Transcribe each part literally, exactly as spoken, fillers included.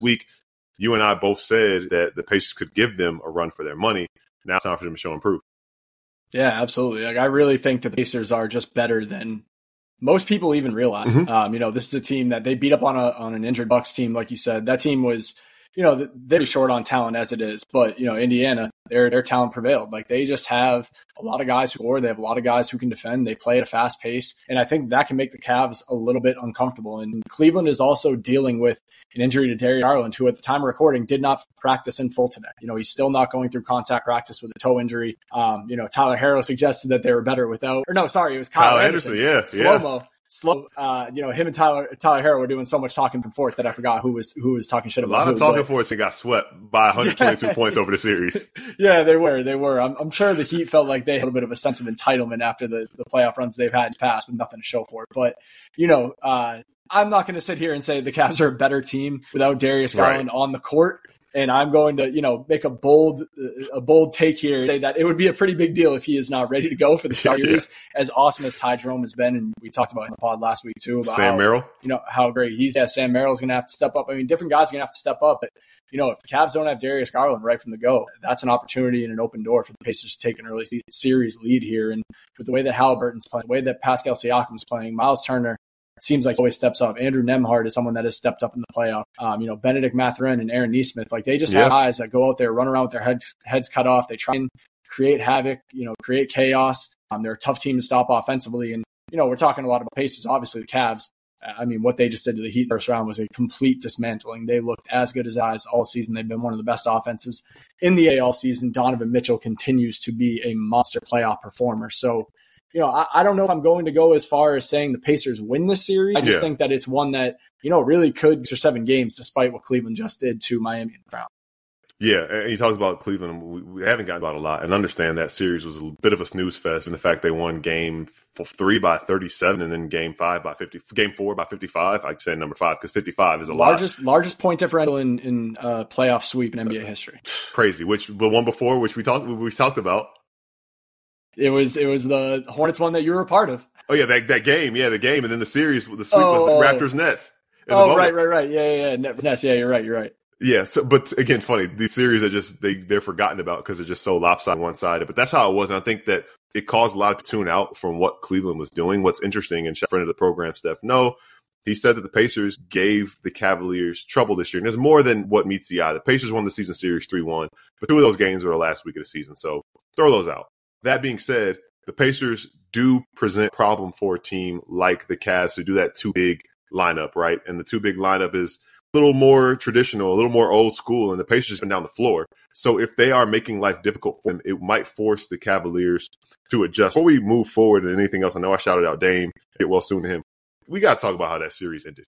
week, you and I both said that the Pacers could give them a run for their money. Now it's time for them to show and prove. Yeah, absolutely. Like I really think the Pacers are just better than most people even realize. Mm-hmm. Um, you know, this is a team that they beat up on a on an injured Bucks team, like you said. That team was, you know, they're short on talent as it is, but you know, Indiana, their their talent prevailed. Like they just have a lot of guys who score. They have a lot of guys who can defend. They play at a fast pace, and I think that can make the Cavs a little bit uncomfortable. And Cleveland is also dealing with an injury to Darius Garland, who at the time of recording did not practice in full today. You know, he's still not going through contact practice with a toe injury. Um, you know, Tyler Herro suggested that they were better without, or no, sorry, it was Kyle, Kyle Anderson. Anderson. Yeah, slow-mo. Yeah. Slow, uh, you know, him and Tyler Tyler Herro were doing so much talking and forth that I forgot who was who was talking shit about. A lot who, of talking but, forth and got swept by one hundred twenty-two yeah. points over the series. Yeah, they were. They were. I'm, I'm sure the Heat felt like they had a bit of a sense of entitlement after the, the playoff runs they've had in the past with nothing to show for it. But, you know, uh, I'm not going to sit here and say the Cavs are a better team without Darius Garland right. on the court. And I'm going to, you know, make a bold, a bold take here, say that it would be a pretty big deal if he is not ready to go for the start series. Yeah. As awesome as Ty Jerome has been, and we talked about it in the pod last week too. About Sam how, Merrill, you know how great he's. Yeah, Sam Merrill is going to have to step up. I mean, different guys are going to have to step up. But you know, if the Cavs don't have Darius Garland right from the go, that's an opportunity and an open door for the Pacers to take an early series lead here. And with the way that Halliburton's playing, the way that Pascal Siakam's playing, Miles Turner. Seems like he always steps up. Andrew Nembhard is someone that has stepped up in the playoff. Um, you know, Benedict Mathurin and Aaron Nesmith, like they just yeah. have guys that go out there, run around with their heads heads cut off. They try and create havoc, you know, create chaos. Um, they're a tough team to stop offensively. And, you know, we're talking a lot about Pacers, obviously the Cavs. I mean, what they just did to the Heat first round was a complete dismantling. They looked as good as eyes all season. They've been one of the best offenses in the A all season. Donovan Mitchell continues to be a monster playoff performer. So, you know, I, I don't know if I'm going to go as far as saying the Pacers win this series. I just yeah. think that it's one that, you know, really could for seven games, despite what Cleveland just did to Miami in the round. Yeah, and he talks about Cleveland. We, we haven't gotten about a lot, and understand that series was a bit of a snooze fest in the fact they won game three by thirty-seven, and then game five by fifty, game four by fifty-five. I say number five because fifty-five is a largest lot. largest point differential in in uh, playoff sweep in N B A history. Crazy. Which the one before, which we talked we talked about. It was it was the Hornets one that you were a part of. Oh yeah, that that game, yeah, the game, and then the series, the sweep oh, was the Raptors Nets. Oh right, right, right, yeah, yeah, yeah, Nets. Yeah, you're right, you're right. Yeah, so, but again, funny, these series are just they they're forgotten about because they're just so lopsided one sided. But that's how it was, and I think that it caused a lot of tune out from what Cleveland was doing. What's interesting, and friend of the program, Steph, no, he said that the Pacers gave the Cavaliers trouble this year, and there's more than what meets the eye. The Pacers won the season series three one, but two of those games were the last week of the season, so throw those out. That being said, the Pacers do present a problem for a team like the Cavs who do that two big lineup, right? And the two big lineup is a little more traditional, a little more old school, and the Pacers been down the floor. So if they are making life difficult for them, it might force the Cavaliers to adjust. Before we move forward and anything else, I know I shouted out Dame, get well soon to him. We got to talk about how that series ended.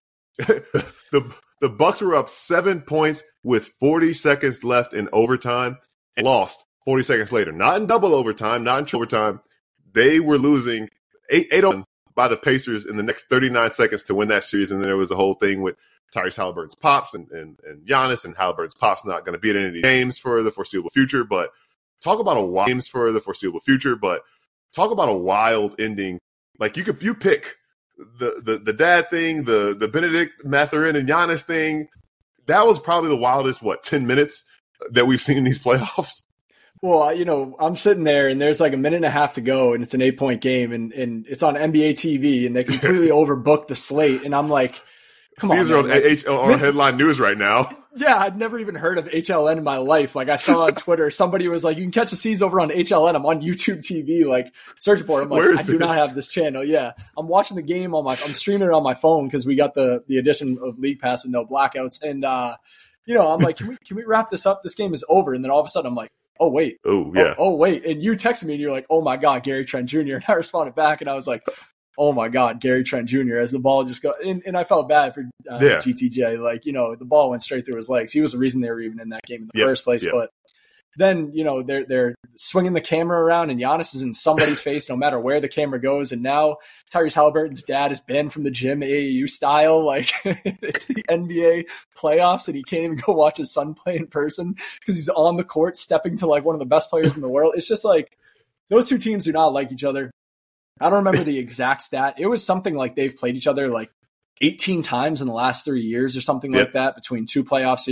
the the Bucks were up seven points with forty seconds left in overtime and lost forty seconds later. Not in double overtime, not in triple overtime. They were losing eight eight by the Pacers in the next thirty-nine seconds to win that series. And then there was a whole thing with Tyrese Halliburton's pops and, and, and Giannis, and Halliburton's pops not going to be at any of these games for the foreseeable future. But talk about a wild games for the foreseeable future. But talk about a wild ending. Like you could you pick the the the dad thing, the the Benedict Mathurin and Giannis thing. That was probably the wildest what ten minutes that we've seen in these playoffs. Well, you know, I'm sitting there and there's like a minute and a half to go and it's an eight point game and, and it's on N B A T V and they completely overbooked the slate. And I'm like, come These on, are on, man. H- on headline news right now. Yeah, I'd never even heard of H L N in my life. Like I saw on Twitter, somebody was like, you can catch the C's over on H L N. I'm on YouTube T V, like searching for it. I'm like, I do this? not have this channel. Yeah. I'm watching the game on my, I'm streaming it on my phone because we got the, the edition of League Pass with no blackouts. And, uh, you know, I'm like, can we, can we wrap this up? This game is over. And then all of a sudden I'm like, oh, wait. Oh, yeah. Oh, oh, wait. And you texted me and you're like, oh, my God, Gary Trent Junior And I responded back and I was like, oh, my God, Gary Trent Junior As the ball just go. And, and I felt bad for uh, yeah. G T J. Like, you know, the ball went straight through his legs. He was the reason they were even in that game in the yep. first place. Yep. But then, you know, they're they're swinging the camera around and Giannis is in somebody's face no matter where the camera goes. And now Tyrese Halliburton's dad is banned from the gym A A U style. Like it's the N B A playoffs and he can't even go watch his son play in person because he's on the court stepping to like one of the best players in the world. It's just like those two teams do not like each other. I don't remember the exact stat. It was something like they've played each other like eighteen times in the last three years or something Yep. like that between two playoff